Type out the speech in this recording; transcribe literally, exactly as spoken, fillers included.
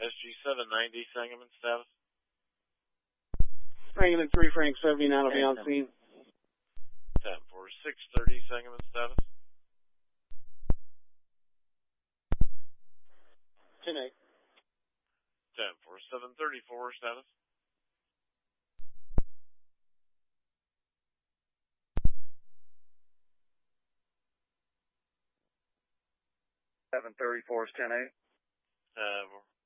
S G seven ninety, Sangamon status. Sangamon three, Frank seventy, now to be on scene. ten four, six thirty, Sangamon status. ten eight. ten four, seven thirty-four, status. seven thirty-four is ten eight. Uh,